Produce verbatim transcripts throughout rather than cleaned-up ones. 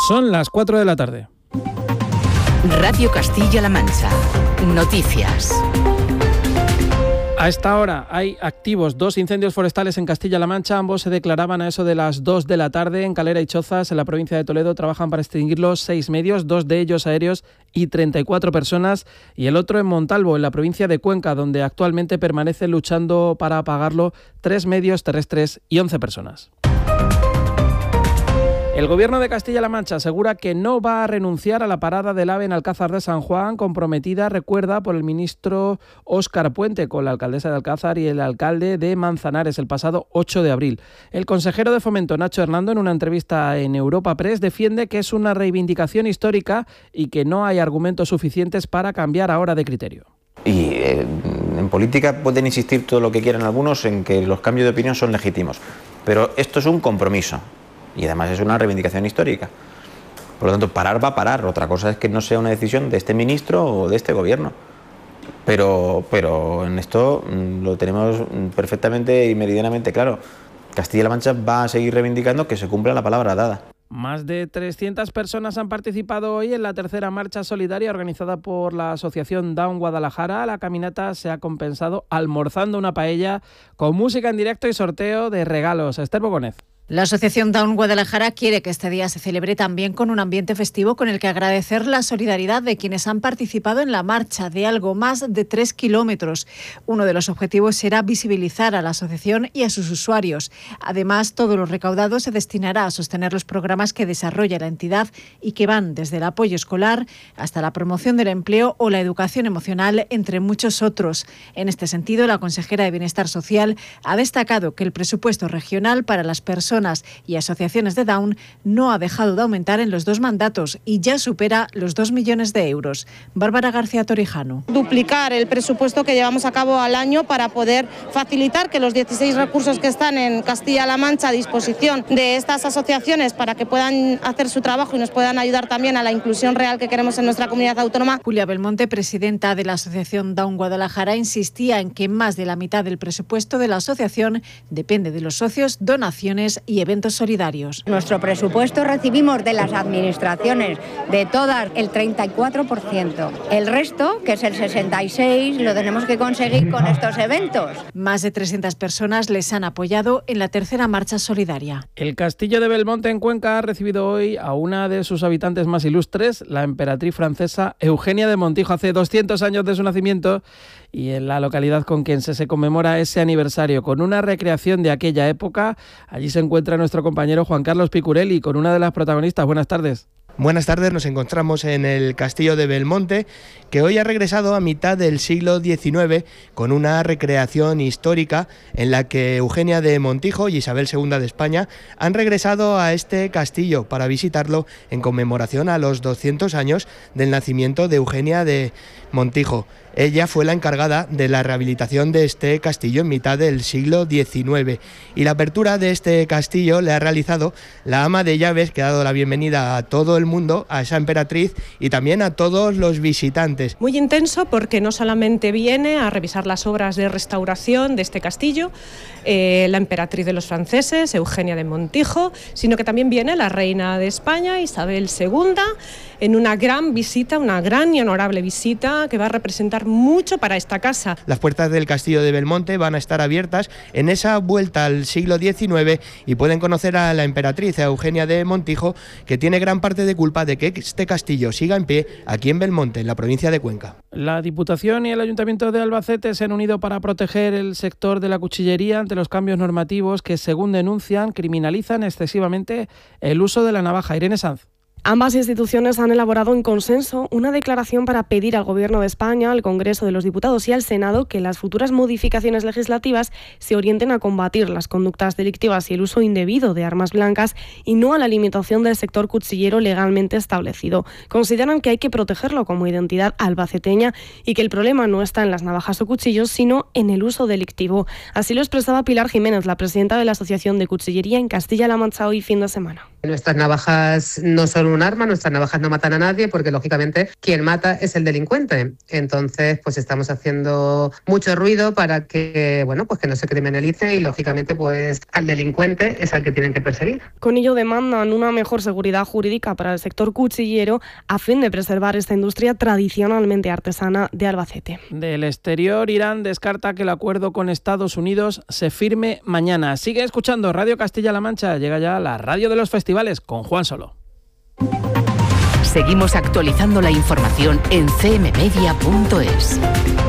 Son las cuatro de la tarde. Radio Castilla-La Mancha. Noticias. A esta hora hay activos dos incendios forestales en Castilla-La Mancha. Ambos se declaraban a eso de las dos de la tarde en Calera y Chozas, en la provincia de Toledo. Trabajan para extinguirlos seis medios, dos de ellos aéreos y treinta y cuatro personas. Y el otro en Montalvo, en la provincia de Cuenca, donde actualmente permanecen luchando para apagarlo tres medios terrestres y once personas. El Gobierno de Castilla-La Mancha asegura que no va a renunciar a la parada del AVE en Alcázar de San Juan, comprometida, recuerda, por el ministro Óscar Puente con la alcaldesa de Alcázar y el alcalde de Manzanares el pasado ocho de abril. El consejero de Fomento, Nacho Hernando, en una entrevista en Europa Press, defiende que es una reivindicación histórica y que no hay argumentos suficientes para cambiar ahora de criterio. Y eh, en política pueden insistir todo lo que quieran algunos en que los cambios de opinión son legítimos, pero esto es un compromiso. Y además es una reivindicación histórica. Por lo tanto, parar va a parar. Otra cosa es que no sea una decisión de este ministro o de este gobierno. Pero, pero en esto lo tenemos perfectamente y meridianamente claro. Castilla-La Mancha va a seguir reivindicando que se cumpla la palabra dada. Más de trescientas personas han participado hoy en la tercera marcha solidaria organizada por la asociación Down Guadalajara. La caminata se ha compensado almorzando una paella con música en directo y sorteo de regalos. Esther Bogonez. La asociación Down Guadalajara quiere que este día se celebre también con un ambiente festivo con el que agradecer la solidaridad de quienes han participado en la marcha de algo más de tres kilómetros. Uno de los objetivos será visibilizar a la asociación y a sus usuarios. Además, todo lo recaudado se destinará a sostener los programas que desarrolla la entidad y que van desde el apoyo escolar hasta la promoción del empleo o la educación emocional, entre muchos otros. En este sentido, la consejera de Bienestar Social ha destacado que el presupuesto regional para las personas y asociaciones de Down no ha dejado de aumentar en los dos mandatos y ya supera los dos millones de euros. Bárbara García Torijano. Duplicar el presupuesto que llevamos a cabo al año para poder facilitar que los dieciséis recursos que están en Castilla-La Mancha a disposición de estas asociaciones para que puedan hacer su trabajo y nos puedan ayudar también a la inclusión real que queremos en nuestra comunidad autónoma. Julia Belmonte, presidenta de la asociación Down Guadalajara, insistía en que más de la mitad del presupuesto de la asociación depende de los socios, donaciones y eventos solidarios. Nuestro presupuesto recibimos de las administraciones, de todas, el treinta y cuatro por ciento. El resto, que es el sesenta y seis por ciento, lo tenemos que conseguir con estos eventos. Más de trescientas personas les han apoyado en la tercera marcha solidaria. El castillo de Belmonte en Cuenca ha recibido hoy a una de sus habitantes más ilustres, la emperatriz francesa Eugenia de Montijo, hace doscientos años de su nacimiento, y en la localidad con quien se, se conmemora ese aniversario con una recreación de aquella época. Allí se encuentra nuestro compañero Juan Carlos Picurelli con una de las protagonistas. Buenas tardes. Buenas tardes, nos encontramos en el castillo de Belmonte, que hoy ha regresado a mitad del siglo diecinueve con una recreación histórica en la que Eugenia de Montijo y Isabel segunda de España han regresado a este castillo para visitarlo en conmemoración a los doscientos años del nacimiento de Eugenia de Montijo. Ella fue la encargada de la rehabilitación de este castillo en mitad del siglo diecinueve y la apertura de este castillo le ha realizado la ama de llaves, que ha dado la bienvenida a todo el mundo, a esa emperatriz y también a todos los visitantes. Muy intenso porque no solamente viene a revisar las obras de restauración de este castillo, eh, la emperatriz de los franceses, Eugenia de Montijo, sino que también viene la reina de España, Isabel segunda, en una gran visita, una gran y honorable visita que va a representar mucho para esta casa. Las puertas del castillo de Belmonte van a estar abiertas en esa vuelta al siglo diecinueve y pueden conocer a la emperatriz, a Eugenia de Montijo, que tiene gran parte de culpa de que este castillo siga en pie aquí en Belmonte, en la provincia de Cuenca. La Diputación y el Ayuntamiento de Albacete se han unido para proteger el sector de la cuchillería ante los cambios normativos que, según denuncian, criminalizan excesivamente el uso de la navaja. Irene Sanz. Ambas instituciones han elaborado en consenso una declaración para pedir al Gobierno de España, al Congreso de los Diputados y al Senado que las futuras modificaciones legislativas se orienten a combatir las conductas delictivas y el uso indebido de armas blancas y no a la limitación del sector cuchillero legalmente establecido. Consideran que hay que protegerlo como identidad albaceteña y que el problema no está en las navajas o cuchillos, sino en el uso delictivo. Así lo expresaba Pilar Jiménez, la presidenta de la Asociación de Cuchillería en Castilla-La Mancha, hoy fin de semana. Nuestras navajas no son un arma, nuestras navajas no matan a nadie, porque lógicamente quien mata es el delincuente. Entonces, pues estamos haciendo mucho ruido para que, bueno, pues que no se criminalice y lógicamente pues al delincuente es al que tienen que perseguir. Con ello demandan una mejor seguridad jurídica para el sector cuchillero a fin de preservar esta industria tradicionalmente artesana de Albacete. Del exterior, Irán descarta que el acuerdo con Estados Unidos se firme mañana. Sigue escuchando Radio Castilla-La Mancha. Llega ya la radio de los festivales con Juan Solo. Seguimos actualizando la información en c m media punto es.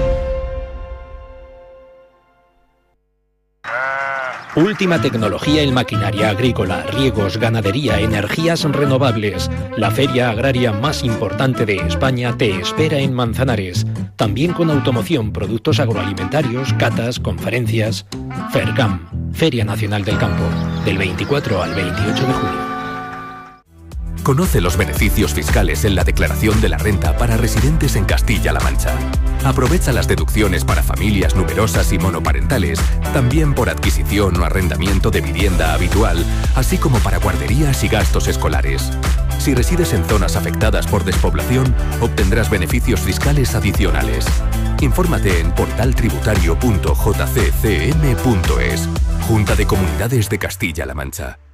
Última tecnología en maquinaria agrícola, riegos, ganadería, energías renovables. La feria agraria más importante de España te espera en Manzanares. También con automoción, productos agroalimentarios, catas, conferencias. FERCAM, Feria Nacional del Campo, del veinticuatro al veintiocho de junio. Conoce los beneficios fiscales en la declaración de la renta para residentes en Castilla-La Mancha. Aprovecha las deducciones para familias numerosas y monoparentales, también por adquisición o arrendamiento de vivienda habitual, así como para guarderías y gastos escolares. Si resides en zonas afectadas por despoblación, obtendrás beneficios fiscales adicionales. Infórmate en portal tributario punto j c c m punto es. Junta de Comunidades de Castilla-La Mancha.